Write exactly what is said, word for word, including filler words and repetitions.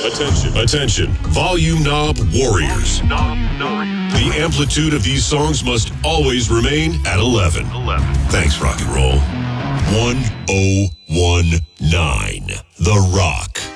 Attention, attention, volume knob warriors. The amplitude of these songs must always remain at eleven. eleven. Thanks, rock and roll. one oh one nine The Rock.